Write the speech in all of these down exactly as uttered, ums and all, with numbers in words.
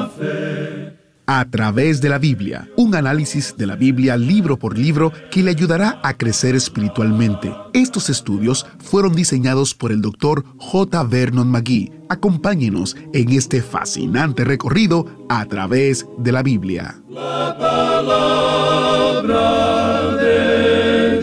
fe. A través de la Biblia, un análisis de la Biblia libro por libro que le ayudará a crecer espiritualmente. Estos estudios fueron diseñados por el doctor J. Vernon McGee. Acompáñenos en este fascinante recorrido a través de la Biblia. La palabra de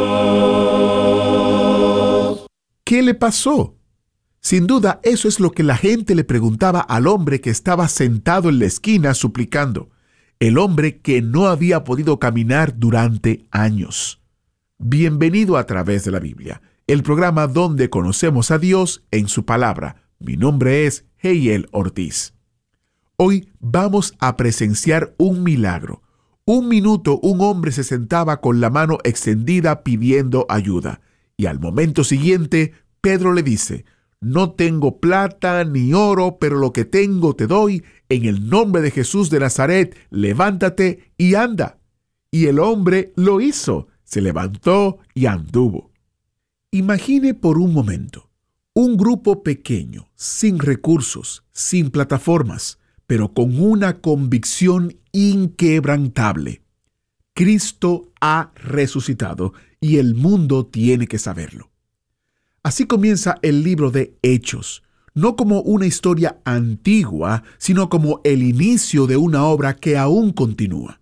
Dios. ¿Qué le pasó? Sin duda, eso es lo que la gente le preguntaba al hombre que estaba sentado en la esquina suplicando, el hombre que no había podido caminar durante años. Bienvenido a través de la Biblia, el programa donde conocemos a Dios en su palabra. Mi nombre es Heiel Ortiz. Hoy vamos a presenciar un milagro. Un minuto un hombre se sentaba con la mano extendida pidiendo ayuda, y al momento siguiente Pedro le dice: no tengo plata ni oro, pero lo que tengo te doy. En el nombre de Jesús de Nazaret, levántate y anda. Y el hombre lo hizo. Se levantó y anduvo. Imagine por un momento un grupo pequeño, sin recursos, sin plataformas, pero con una convicción inquebrantable. Cristo ha resucitado y el mundo tiene que saberlo. Así comienza el libro de Hechos, no como una historia antigua, sino como el inicio de una obra que aún continúa.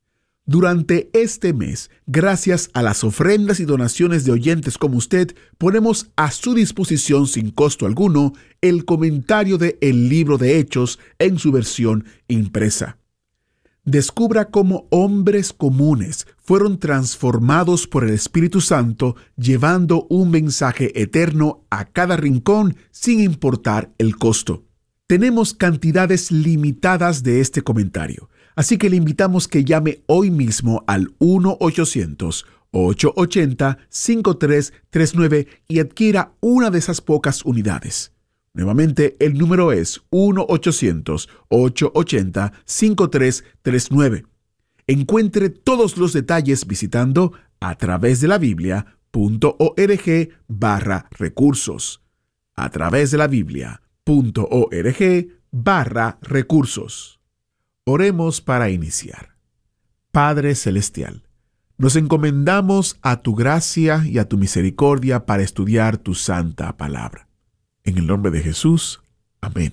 Durante este mes, gracias a las ofrendas y donaciones de oyentes como usted, ponemos a su disposición sin costo alguno el comentario de El Libro de Hechos en su versión impresa. Descubra cómo hombres comunes fueron transformados por el Espíritu Santo, llevando un mensaje eterno a cada rincón sin importar el costo. Tenemos cantidades limitadas de este comentario, así que le invitamos que llame hoy mismo al uno ochocientos, ocho ochenta, cinco tres tres nueve y adquiera una de esas pocas unidades. Nuevamente, el número es uno ochocientos, ocho ochenta, cinco tres tres nueve. Encuentre todos los detalles visitando a través de la Biblia punto org barra recursos. A través de la Biblia punto org barra recursos. Oremos para iniciar. Padre Celestial, nos encomendamos a tu gracia y a tu misericordia para estudiar tu santa palabra. En el nombre de Jesús. Amén.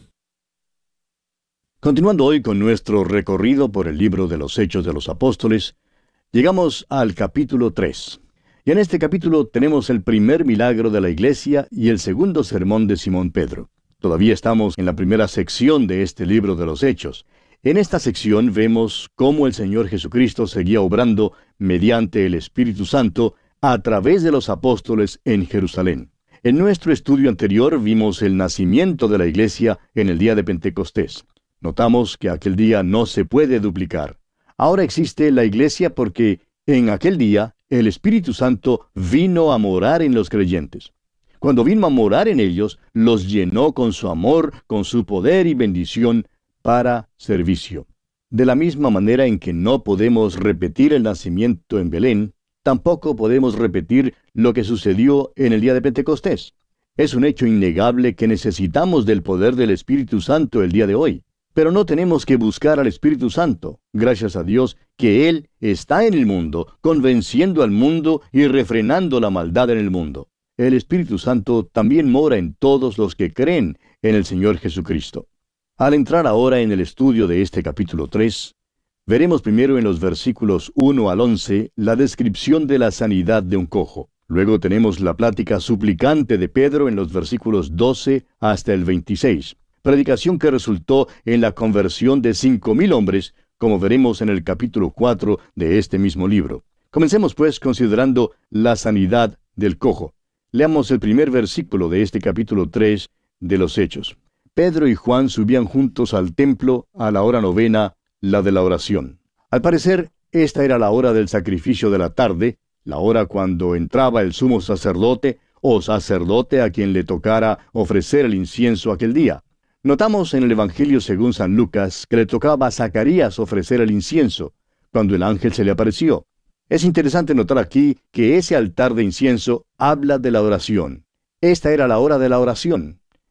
Continuando hoy con nuestro recorrido por el libro de los Hechos de los Apóstoles, llegamos al capítulo tres. Y en este capítulo tenemos el primer milagro de la iglesia y el segundo sermón de Simón Pedro. Todavía estamos en la primera sección de este libro de los Hechos. En esta sección vemos cómo el Señor Jesucristo seguía obrando mediante el Espíritu Santo a través de los apóstoles en Jerusalén. En nuestro estudio anterior vimos el nacimiento de la iglesia en el día de Pentecostés. Notamos que aquel día no se puede duplicar. Ahora existe la iglesia porque en aquel día el Espíritu Santo vino a morar en los creyentes. Cuando vino a morar en ellos, los llenó con su amor, con su poder y bendición para servicio. De la misma manera en que no podemos repetir el nacimiento en Belén, tampoco podemos repetir lo que sucedió en el día de Pentecostés. Es un hecho innegable que necesitamos del poder del Espíritu Santo el día de hoy. Pero no tenemos que buscar al Espíritu Santo. Gracias a Dios que Él está en el mundo, convenciendo al mundo y refrenando la maldad en el mundo. El Espíritu Santo también mora en todos los que creen en el Señor Jesucristo. Al entrar ahora en el estudio de este capítulo tres, veremos primero en los versículos uno al once la descripción de la sanidad de un cojo. Luego tenemos la plática suplicante de Pedro en los versículos doce hasta el veintiséis. Predicación que resultó en la conversión de cinco mil hombres, como veremos en el capítulo cuatro de este mismo libro. Comencemos pues considerando la sanidad del cojo. Leamos el primer versículo de este capítulo tres de los Hechos. Pedro y Juan subían juntos al templo a la hora novena, la de la oración. Al parecer, esta era la hora del sacrificio de la tarde, la hora cuando entraba el sumo sacerdote o sacerdote a quien le tocara ofrecer el incienso aquel día. Notamos en el Evangelio según San Lucas que le tocaba a Zacarías ofrecer el incienso, cuando el ángel se le apareció. Es interesante notar aquí que ese altar de incienso habla de la oración. Esta era la hora de la oración.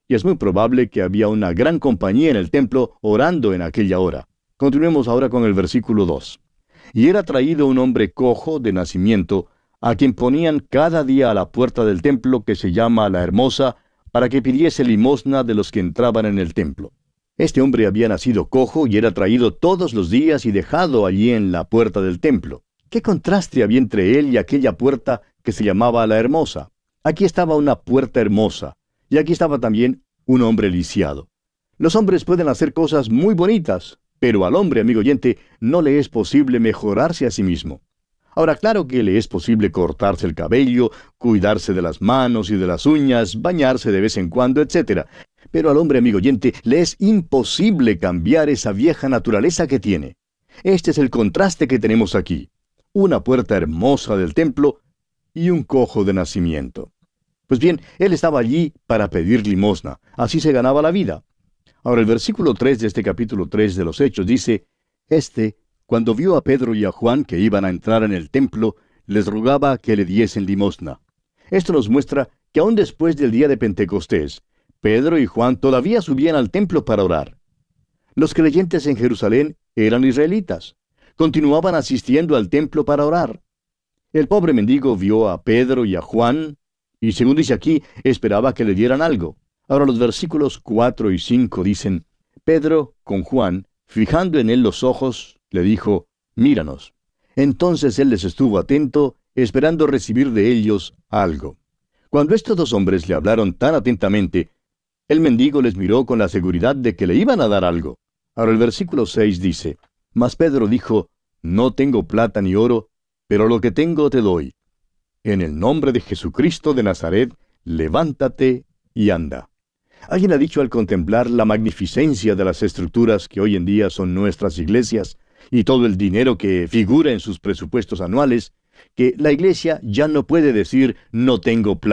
y es muy probable que había una gran compañía en el templo orando en aquella hora. Continuemos ahora con el versículo dos. Y era traído un hombre cojo de nacimiento, a quien ponían cada día a la puerta del templo que se llama La Hermosa, para que pidiese limosna de los que entraban en el templo. Este hombre había nacido cojo y era traído todos los días y dejado allí en la puerta del templo. ¿Qué contraste había entre él y aquella puerta que se llamaba La Hermosa? Aquí estaba una puerta hermosa, y aquí estaba también un hombre lisiado. Los hombres pueden hacer cosas muy bonitas, pero al hombre, amigo oyente, no le es posible mejorarse a sí mismo. Ahora, claro que le es posible cortarse el cabello, cuidarse de las manos y de las uñas, bañarse de vez en cuando, etcétera. Pero al hombre, amigo oyente, le es imposible cambiar esa vieja naturaleza que tiene. Este es el contraste que tenemos aquí. Una puerta hermosa del templo y un cojo de nacimiento. Pues bien, él estaba allí para pedir limosna. Así se ganaba la vida. Ahora, el versículo tres de este capítulo tres de los Hechos dice, Este, cuando vio a Pedro y a Juan que iban a entrar en el templo, les rogaba que le diesen limosna. Esto nos muestra que aún después del día de Pentecostés, Pedro y Juan todavía subían al templo para orar. Los creyentes en Jerusalén eran israelitas. Continuaban asistiendo al templo para orar. El pobre mendigo vio a Pedro y a Juan, y según dice aquí, esperaba que le dieran algo. Ahora los versículos cuatro y cinco dicen, Pedro, con Juan, fijando en él los ojos, le dijo, Míranos. Entonces él les estuvo atento, esperando recibir de ellos algo. Cuando estos dos hombres le hablaron tan atentamente, el mendigo les miró con la seguridad de que le iban a dar algo. Ahora el versículo seis dice, Mas Pedro dijo, No tengo plata ni oro, pero lo que tengo te doy. En el nombre de Jesucristo de Nazaret, levántate y anda. Alguien ha dicho al contemplar la magnificencia de las estructuras que hoy en día son nuestras iglesias y todo el dinero que figura en sus presupuestos anuales, que la iglesia ya no puede decir no tengo plata